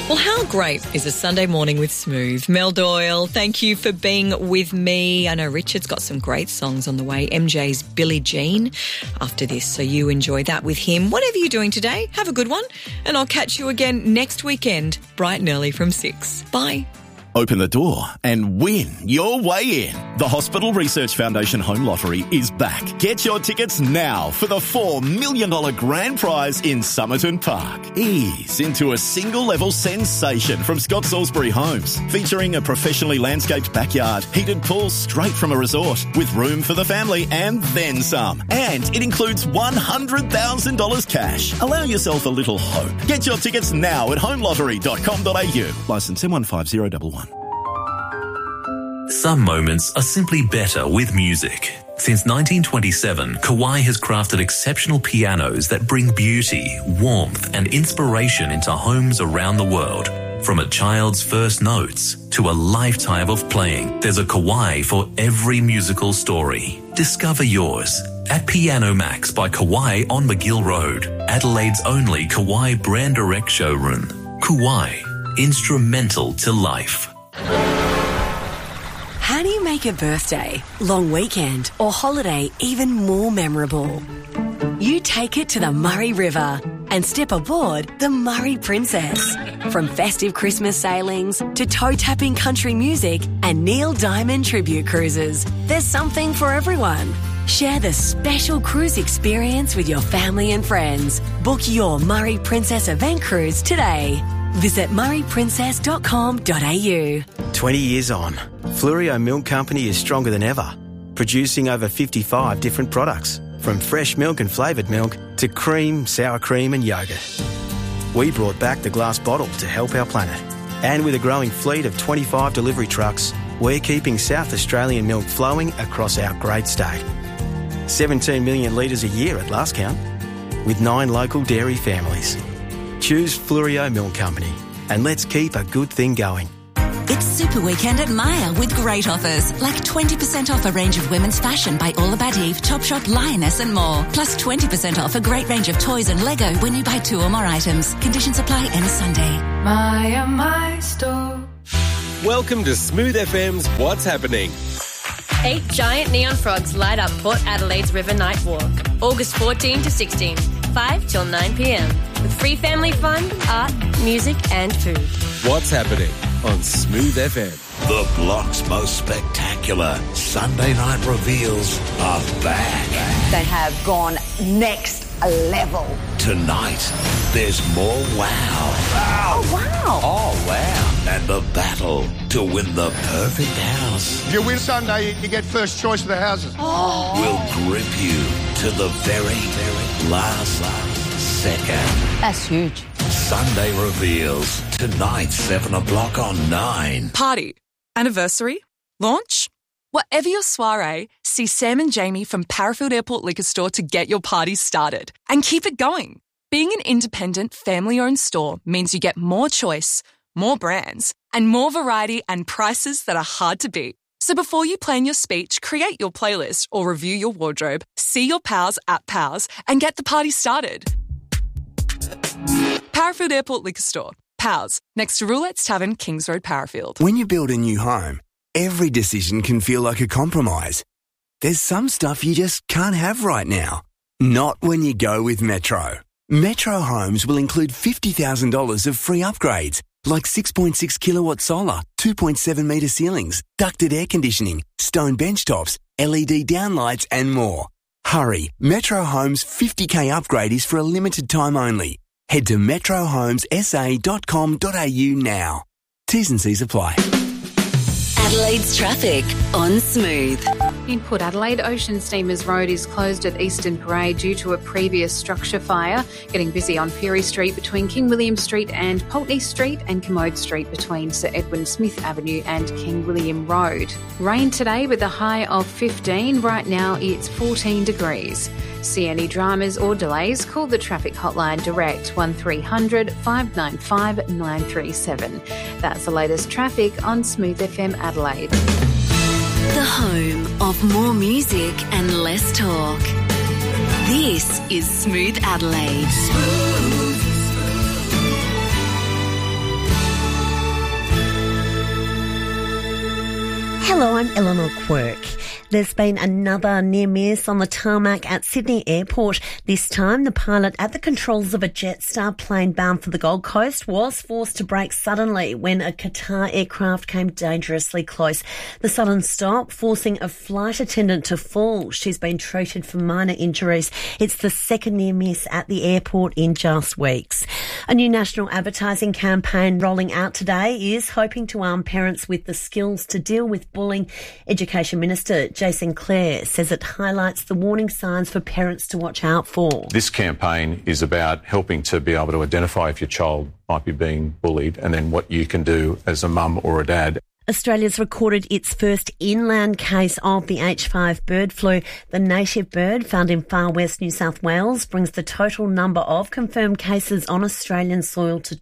Well, how great is a Sunday morning with Smooth? Mel Doyle, thank you for being with me. I know Richard's got some great songs on the way. MJ's Billie Jean after this, so you enjoy that with him. Whatever you're doing today, have a good one. And I'll catch you again next weekend, bright and early from 6. Bye. Open the door and win your way in. The Hospital Research Foundation Home Lottery is back. Get your tickets now for the $4 million grand prize in Somerton Park. Ease into a single-level sensation from Scott Salisbury Homes, featuring a professionally landscaped backyard, heated pool straight from a resort, with room for the family and then some. And it includes $100,000 cash. Allow yourself a little hope. Get your tickets now at homelottery.com.au. Licence M15011. Some moments are simply better with music. Since 1927, Kawai has crafted exceptional pianos that bring beauty, warmth and inspiration into homes around the world. From a child's first notes to a lifetime of playing, there's a Kawai for every musical story. Discover yours at Piano Max by Kawai on McGill Road, Adelaide's only Kawai brand direct showroom. Kawai, instrumental to life. How do you make a birthday, long weekend or holiday even more memorable? You take it to the Murray River and step aboard the Murray Princess. From festive Christmas sailings to toe-tapping country music and Neil Diamond tribute cruises, there's something for everyone. Share the special cruise experience with your family and friends. Book your Murray Princess event cruise today. Visit murrayprincess.com.au. 20 years on, Fluorio Milk Company is stronger than ever, producing over 55 different products, from fresh milk and flavoured milk to cream, sour cream and yoghurt. We brought back the glass bottle to help our planet. And with a growing fleet of 25 delivery trucks, we're keeping South Australian milk flowing across our great state. 17 million litres a year at last count, with 9 local dairy families. Choose Fluorio Milk Company, and let's keep a good thing going. It's Super Weekend at Myer with great offers, like 20% off a range of women's fashion by All About Eve, Topshop, Lioness and more. Plus 20% off a great range of toys and Lego when you buy 2 or more items. Conditions apply any Sunday. Myer, my store. Welcome to Smooth FM's What's Happening. 8 giant neon frogs light up Port Adelaide's River Night Walk, August 14 to 16, 5 till 9 p.m. with free family fun, art, music and food. What's Happening on Smooth FM. The block's most spectacular Sunday night reveals are back. They have gone next level. Tonight, there's more wow. Oh, wow. Oh, wow. And the battle to win the perfect house. If you win Sunday, you get first choice of the houses. Oh. Will grip you to the very last second. That's huge. Sunday reveals. Tonight, 7 o'clock on 9. Party. Anniversary. Launch. Whatever your soiree, see Sam and Jamie from Parafield Airport Liquor Store to get your party started. And keep it going. Being an independent, family-owned store means you get more choice, more brands, and more variety and prices that are hard to beat. So before you plan your speech, create your playlist or review your wardrobe, see your pals at Pals, and get the party started. Parafield Airport Liquor Store. Pals, next to Roulette's Tavern, Kings Road, Parafield. When you build a new home, every decision can feel like a compromise. There's some stuff you just can't have right now. Not when you go with Metro. Metro Homes will include $50,000 of free upgrades, like 6.6 kilowatt solar, 2.7 metre ceilings, ducted air conditioning, stone bench tops, LED downlights and more. Hurry, Metro Homes 50k upgrade is for a limited time only. Head to metrohomesa.com.au now. T's and C's apply. Adelaide's traffic on Smooth. In Port Adelaide, Ocean Steamers Road is closed at Eastern Parade due to a previous structure fire. Getting busy on Peary Street between King William Street and Pulteney Street, and Commode Street between Sir Edwin Smith Avenue and King William Road. Rain today with a high of 15. Right now it's 14 degrees. See any dramas or delays, call the traffic hotline direct 1300 595 937. That's the latest traffic on Smooth FM Adelaide. The home of more music and less talk. This is Smooth Adelaide. Hello, I'm Eleanor Quirk. There's been another near miss on the tarmac at Sydney Airport. This time, the pilot at the controls of a Jetstar plane bound for the Gold Coast was forced to brake suddenly when a Qatar aircraft came dangerously close. The sudden stop forcing a flight attendant to fall. She's been treated for minor injuries. It's the second near miss at the airport in just weeks. A new national advertising campaign rolling out today is hoping to arm parents with the skills to deal with bullying. Education Minister Jason Clare says it highlights the warning signs for parents to watch out for. This campaign is about helping to be able to identify if your child might be being bullied and then what you can do as a mum or a dad. Australia's recorded its first inland case of the H5 bird flu. The native bird found in far west New South Wales brings the total number of confirmed cases on Australian soil to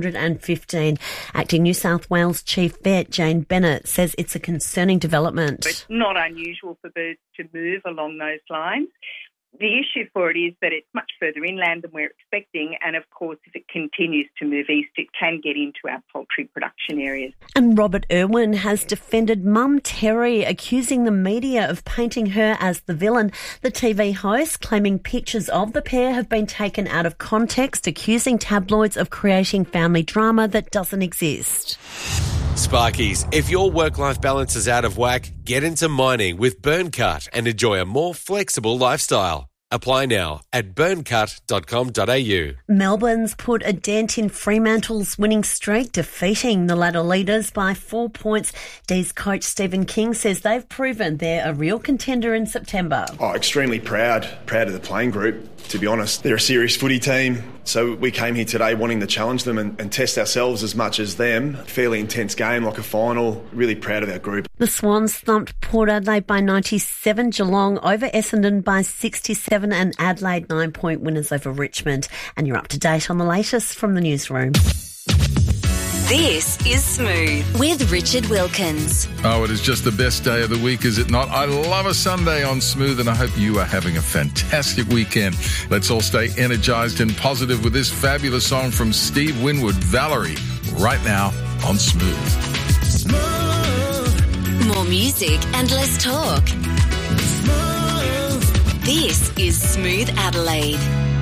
215. Acting New South Wales Chief Vet Jane Bennett says it's a concerning development. It's not unusual for birds to move along those lines. The issue for it is that it's much further inland than we're expecting, and of course, if it continues to move east, it can get into our poultry production areas. And Robert Irwin has defended Mum Terry, accusing the media of painting her as the villain. The TV host claiming pictures of the pair have been taken out of context, accusing tabloids of creating family drama that doesn't exist. Sparkies, if your work-life balance is out of whack, get into mining with Burncut and enjoy a more flexible lifestyle. Apply now at burncut.com.au. Melbourne's put a dent in Fremantle's winning streak, defeating the ladder leaders by 4 points. D's coach Stephen King says they've proven they're a real contender in September. Extremely proud of the playing group, to be honest. They're a serious footy team, so we came here today wanting to challenge them and test ourselves as much as them. Fairly intense game, like a final. Really proud of our group. The Swans thumped Port Adelaide by 97, Geelong over Essendon by 67, and Adelaide 9-point winners over Richmond. And you're up to date on the latest from the newsroom. This is Smooth with Richard Wilkins. Oh, it is just the best day of the week, is it not? I love a Sunday on Smooth, and I hope you are having a fantastic weekend. Let's all stay energised and positive with this fabulous song from Steve Winwood, Valerie, right now on Smooth. More music and less talk. This is Smooth Adelaide.